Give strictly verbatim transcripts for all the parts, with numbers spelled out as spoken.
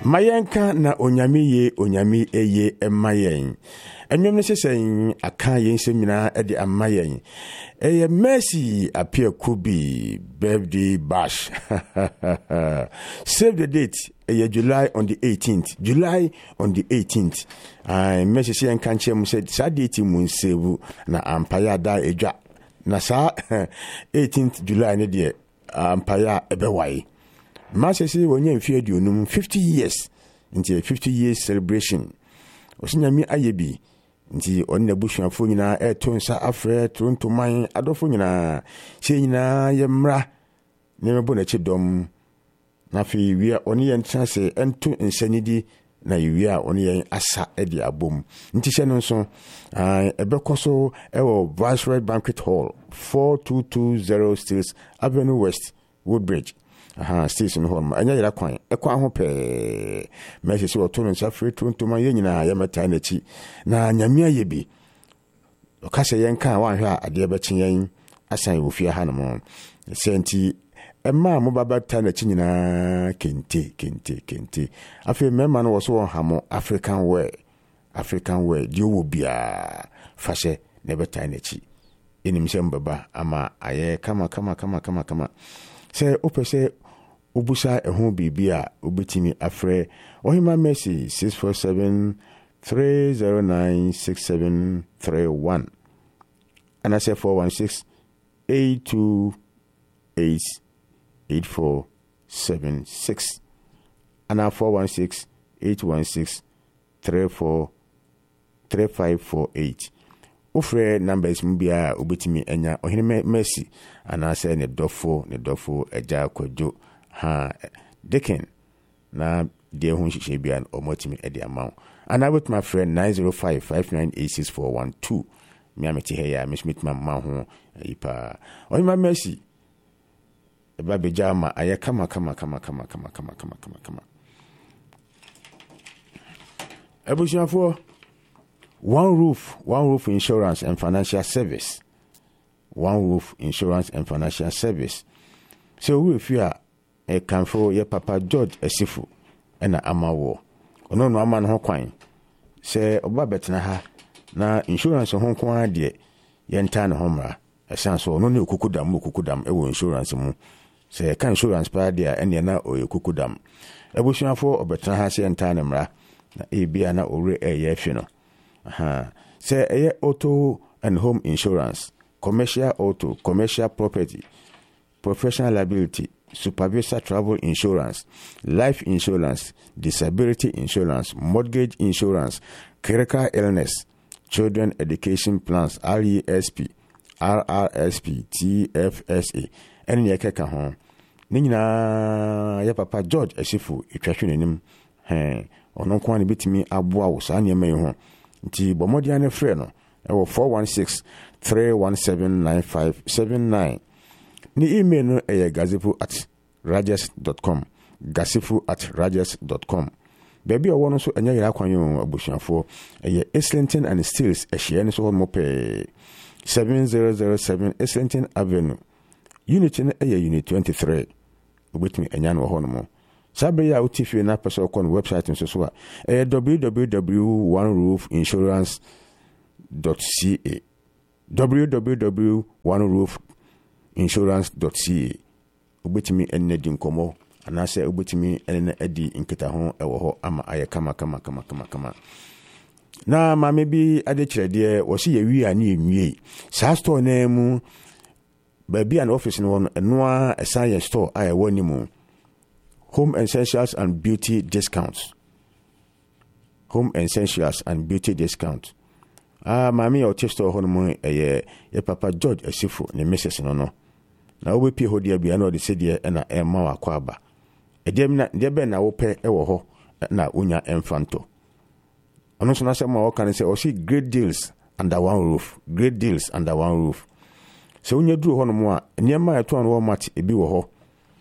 Mayenka na onyamiye onyami eye emayen. Enyom ne sesen aka yen semina e de amayen. Eye Mercy appear kubi birthday bash. Save the date. Eye July on the eighteenth. July on the eighteenth. I Mercy say en kanche mu said sa date mu nsevu na ampaya da eja. Na sa eighteenth July ne de ampaya ebewai. Mercy say wonye mfie aduonum fifty years. Nti fifty years celebration. Osinyami ayebi. Nti onne busuafo nyina etonsa afre trontoman adofo nyina se nyina yemra ne mebo na chidom na fi wia oni yen chance ento nsanidi na wia oni yen asa edi abom nti se no so ebekoso ewo Viceroy Banquet Hall four two two zero Steels Avenue West Woodbridge. Aha, station home. Anya yira kwan. Ekwa ho pe. Mercy so to no safre tontoma ye nyina ya meta na chi. Na nyamia ye bi. Okase yen kan wan hwa ade be chen yen asan ofia ha no mo. Senti emma mo baba ta na chi nyina kente kente kente. Afi memma no wo so ha mo African wear. African wear di wo bia fashe ne beta na chi. Enim se mbaba ama aye kama kama kama kama kama. Se opese Ubusa ehun bibia ubitimi afre Ohima Mercy six four seven three zero nine six seven three one and I say four one six eight two eight eight four seven six and I four one six eight one six three four three five four eight. Ufre numbers mbia ubitimi enya Ohima Mercy and I say ne dofo ne dofo eja kojo ha Deacon na dear hun she be an omotimi e de amount and I with my friend nine zero five five nine eight six four one two me ameti he ya miss meet my ma ho ipa Ohima Mercy e ba be jama aye kama kama kama kama kama kama kama kama kama ebushafo one roof one roof insurance and financial service one roof insurance and financial service so we fear e kanfo ye Papa George Esifu ena amawo ono no ama no ho kwan se oba betena ha na insurance ho kwan de ye nta ne homra esan so ono ne okukudam okukudam e wo insurance mu se kan insurance pa de ene na o okukudam ebusuafo obetena ha se nta ne mra na e bia na ore e ye hwe no aha se eye auto and home insurance, commercial auto, commercial property, professional liability, supervisor travel insurance, life insurance, disability insurance, mortgage insurance, critical illness, children education plans, R E S P, R R S P, T F S A, and yakeka home. Nina ya Papa George Esifu, itwahwe nanim, he, ono kwa ni bitimi aboa wo sa nyema yi ho. Nti bomodi ane frɛ no, ewo four one six three one seven nine five seven nine. Ni email no eye gazifu at rajes dot com, gazifu at rajes dot com. Baby owo no so anya yira kwan yo abusuafo eye Islington and Steels ehye no so mo pe seven zero zero seven Islington Avenue. Unit no eye unit twenty-three. Obetimi anya no ho no mo. Sabe ya utifi na pesa okon website nso so a eye w w w dot one roof insurance dot c a w w w dot one roof insurance dot c a. Obetimi enne di nkomo anase obetimi enne edi nketa ho ewo ho ama aye kama kama kama kama kama na ma mebi ade kirede wo se ye wi ani enwie sa store na mu ba bi an office no no enoa a science store aye woni mu home essentials and beauty discounts, home essentials and beauty discount. Ah, mami o testo ho no mo eye ye Papa George Esifu ne missus no no. Na wo be ho dia bia na o de sedie na e ma wa kwa ba. E dem na de be na wo pe e wo ho na unya emfanto. Ono so na se ma wo kan se o see great deals under one roof, great deals under one roof. So unya duru ho no mo a niema e to an wo mat e bi wo ho.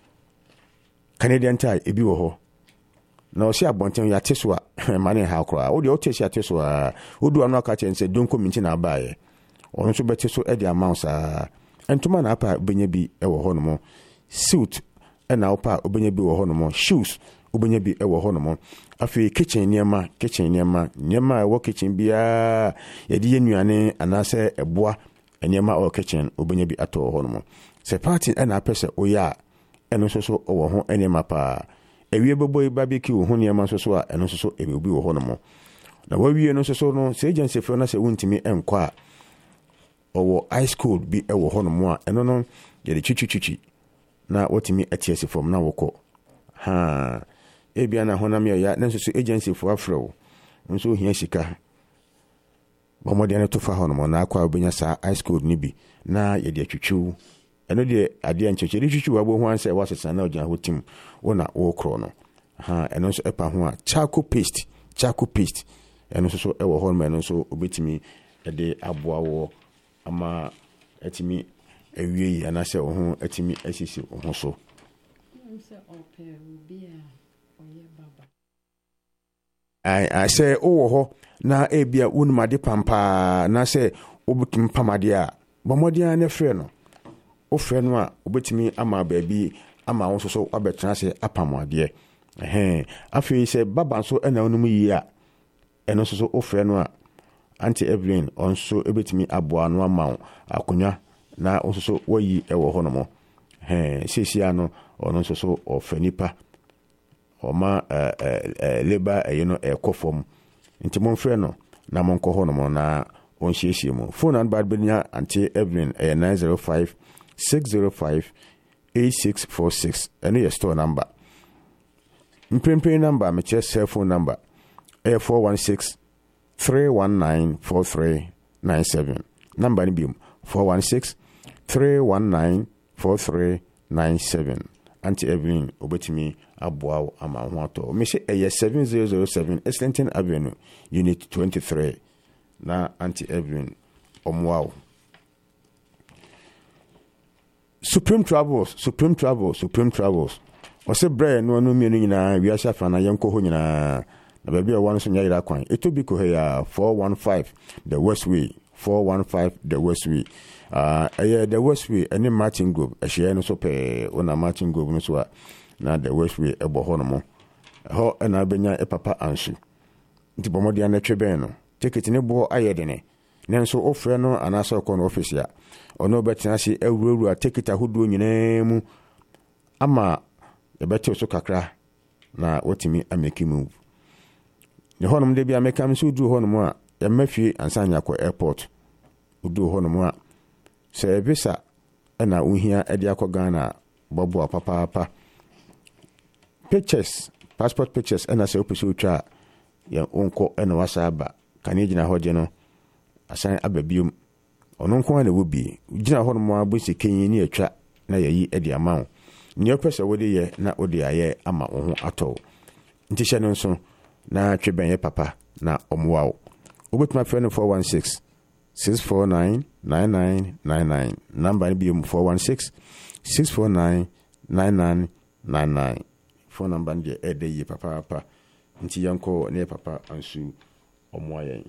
Canadian tie ebi wo ho na o si abonten ya teswa mane ha kra o de o tesi ateswa o du anu aka chen se don community na abaye ono so beteso e de amount sa entuma na apa benya bi e wo ho no mo suit e na opa obenya bi wo ho no mo shoes wobɛnya bi ɛwɔ hɔ no mo. Afei kitchen nneɛma kitchen nneɛma nneɛma ɛwɔ kitchen biara yɛde yɛ nnuane anaasɛ ɛboa nneɛma ɛwɔ kitchen wobɛnya bi atɔ hɔ no mo. Sɛ party ɛna apɛ sɛ woyɛ a ɛno nso so ɛwɔ ho nneɛma paa. Ewie bɛbɔ yi barbecue ho nneɛma nso so a ɛno nso so ɛwɔ bi wɔ hɔ no mo. Na wawie no nso so no sɛ agency fɛ na sɛ wontimi ɛnkɔ a ɔwɔ ice cold bi ɛwɔ hɔ no mo a ɛno no yɛde twitwitwitwi na wotimi ɛte asi fam na wokɔ ha ebia na honam yɛ ya na nso so agency fo afrɛw nso ohia sika bɔmɔde ne to fa hɔ no mo na akɔ a obenya saa ice cold ni bi na yɛde atwitwiw ɛno de adeɛ nkyɛkyɛ de twitwiw abo ho ansɛ wasesa na ogya ho tim wona wo krɔ no ha ɛno nso ɛpa ho a charcoal paste charcoal paste ɛno nso so ɛwɔ hɔ no ɛno nso obetimi ɛde aboa wo ama ɛtimi awie yi anaasɛ wo ho ɛtimi asisi wo ho so. I say oh ho na ebia wonumade pampa na sɛ wobetumi pamade a bɔmɔden ne frɛ no wo frɛ no a wobetumi ama baabi ama wo so so abɛtena sɛ apamade ɛhɛn afei sɛ baba nso ɛna wonum yi a ɛno so so wo frɛ no a anti Evelyn onso ebetumi aboa no ama wo akonya na wo so so wayi ɛwɔ hɔ no mo ɛhɛn sesia no ɔno so so ɔfɛ nipa Oma eh eh eh leba eh, you know eh kofom nti mon frɛ no na mon kɔ hɔ no mo na on hyehyɛ mu phone number benya anti Evelyn eh nine zero five six zero five eight six four six ɛno yɛ store number mpempe number me kyerɛ cell phone number eh four one six three one nine four three nine seven number ni biom four one six three one nine four three nine seven anti Evelyn obetimi aboa ama ho ato me se eye seven zero zero seven Islington Avenue unit twenty-three na anti Evelyn omwao. Supreme Travels Supreme Travels Supreme Travels ose bre no no mienu nyina wiasa fa na yenko ho nyina na baabi a won so nya yira kwan etobi ko he ya four one five the Westway four one five the Westway uh eh the Westway any Martin Group ehye no so pe ona Martin Group no so a na the Westway ebo ho no mo ho na benya e papa ansu nti bomodi an etwe ben no ticket ne bo ayede ne nenso ofre no anasa ko no office ya ono betina se awurawura ticket ahodo nyina mu ama e beti so kakra na wotimi ameki move ne honom de bia meka mso du honom a ya mafie ansanya ko airport udu honom a se visa na uhia e de akọ Ghana bobo papa papa pictures passport pictures and as opposite twa ya onko ena wasaba kan yigina hoje no asan ababium ono nko na wobi gina ho no mo abose kenyi ni atwa na yayi edi amawo nye pese wode ye na ode aye ama wo ho ato nti hye no nso na tweben ye papa na omwawo obetuma frɛ no four one six six four nine nine nine nine nine number bi four one six six four nine nine nine nine nine phone number de ede yi papa papa nti yanko ne papa ansu omoayen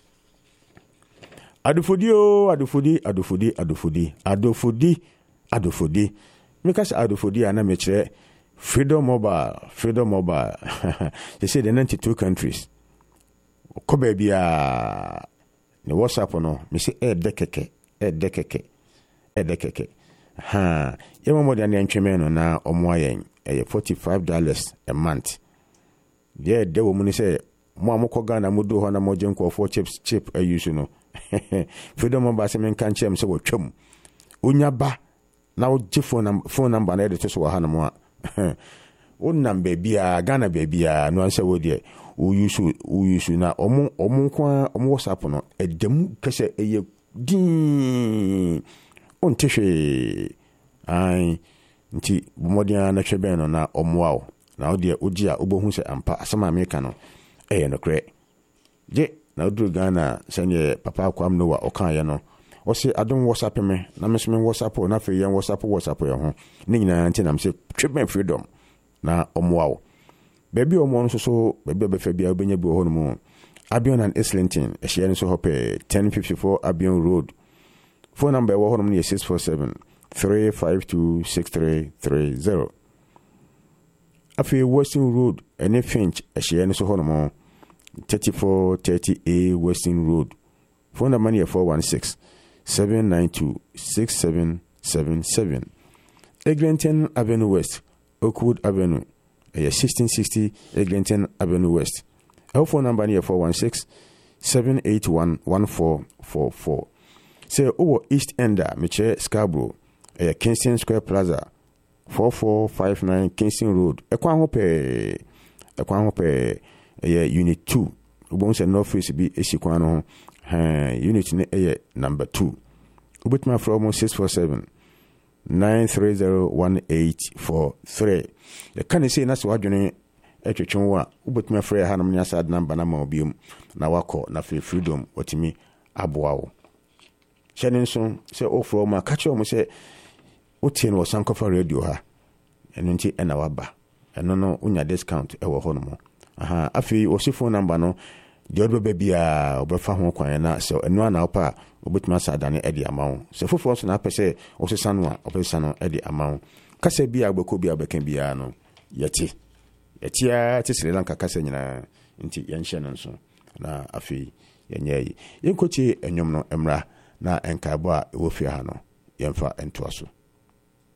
adufodi o adufodi adufodi adufodi adufodi adufodi mekasa adufodi ana mekire Freedom Mobile Freedom Mobile they say the ninety-two countries ko ba bia ne WhatsApp no me say e dekeke e dekeke e dekeke ha yemo mo de an ntweme no na omoayen eh forty-five dollars a month. Yeah, they will say, Mamma Kogana Mudu Hana Mojenko for chips chip a use no. Freedom of Bassimin can't chim so chum. Unya ba now phone phone number editor so Hanamwa. Unnam baby, a Ghana baby, no answer would ye. Who you should, who you should now, omo, omo, omo, sapono, a demu case a ye din on tishe. Aye. Nti bomodia na tweben no na omwao na ode ogi a obohu se ampa asama America no eh no kre je na odru Ghana sanye papa kwam no wa okan ye no o se adon WhatsApp me na mesome WhatsApp na fe ye WhatsApp WhatsApp ye ho ni nyina nti na mse tweben freedom na omwao baby omo no so baby obefa bia obenya bi ho no mu Abion and Islington e hye no so hope ten fifty-four Abion Road phone number wo ho no ne six four seven three five two six three three zero. afei Western Road ɛne Finch ɛhyɛ no so hɔ no thirty-four thirty A Western Road. Phone number here four one six, seven nine two, six seven seven seven. Eglinton Avenue West, Oakwood Avenue, sixteen sixty Eglinton Avenue West. Our phone number here four one six, seven eight one, one four four four. Say over East Ender, Miche Scarborough, Kingston Square Plaza, four four five nine Kingston Road. Ekwan hope, Ekwan hope, Unit two. Ubon se North Face be Esikwano, Unit ne number two. Ubitma from six four seven. nine three zero one eight four three. The can say that's what you etwetwe ubut me frɛ ha nam nyasa number na ma obium na wakɔ na free freedom otimi aboa wo hyɛne nso sɛ ofro ma ka kyerɛ mo sɛ wotie no sankofa radio ha ɛno nti ɛna waba ɛno no unya discount ɛwɔ hɔ no mo aha afi wo phone number no de odo ba bia obefa ho kwan na sɛ ɛno ana opa obetuma sa dane ɛde amawo sɛ foforo so na apɛ sɛ osesa no a opesa no ɛde amawo kasa bia agbeko bia bɛka bia no yɛte yɛtia te Sri Lanka kasa nyina nti yɛnhyɛ no nso na afi yɛnyɛ yi yɛnkɔtie enwom no emra na enkaebo a ɛwɔ fie ha no yɛmfa entoa so.